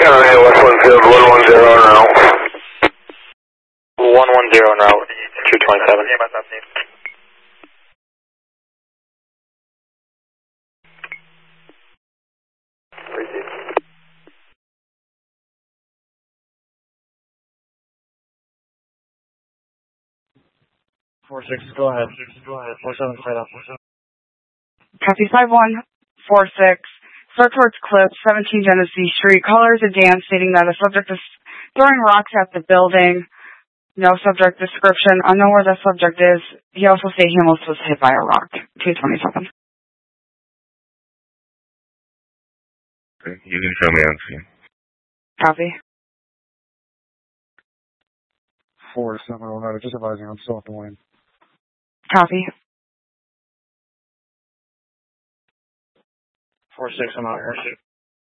County, West Winfield, 110 now. 110 now, 227. 46, go ahead. 47, straight up. Copy 5146. Start towards Cliff, 17 Genesee Street. Caller is a Dan stating that a subject is throwing rocks at the building. No subject description. Unknown where the subject is. He also stated he almost was hit by a rock. 227. Okay, you can show me on scene. Copy. 4709, just advising I'm still at the lane. Copy. 46, I'm out here.